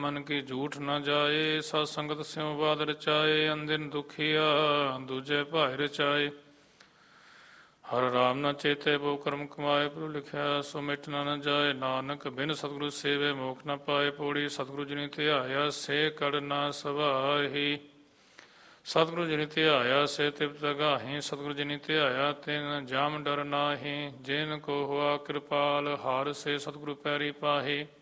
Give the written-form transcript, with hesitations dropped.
ਮਨ ਕੀ ਝੂਠ ਨ ਜਾਏ, ਸਤ ਸੰਗਤ ਸਿਉ ਬਾਦ ਰਚਾਏ। ਅੰਦਿਨ ਦੁਖੀਆ ਦੂਜੇ ਭਾਇ ਰਚਾਏ। ਹਰ ਰਾਮ ਨ ਚੇਤੇ ਬਹੁ ਕਰਮ ਕਮਾਏ, ਪ੍ਰਭੁ ਲਿਖਿਆ ਸੋ ਮਿਟ ਨ ਜਾਏ। ਨਾਨਕ ਬਿਨ ਸਤਿਗੁਰੂ ਸੇਵੇ ਮੋਖ ਨ ਪਾਏ। ਪੌੜੀ ਸਤਿਗੁਰੂ ਜਿਨੀ ਧਿਆਇਆ ਸੇ ਕੜ ਨਾ ਸਵਾਹੀ। ਸਤਿਗੁਰੂ ਜਿਨੀ ਧਿਆਇਆ ਸੇ ਤਿਪਤ ਗਾਹੀ। ਸਤਿਗੁਰੂ ਜਿਨੀ ਧਿਆਇਆ ਤਿਨ ਜਮ ਡਰ ਨਾਹੀ। ਜਿਨ ਕੋ ਹੁਆ ਕਿਰਪਾਲ ਹਰ ਸੇ ਸਤਿਗੁਰੂ ਪੈਰੀ ਪਾਹੀ।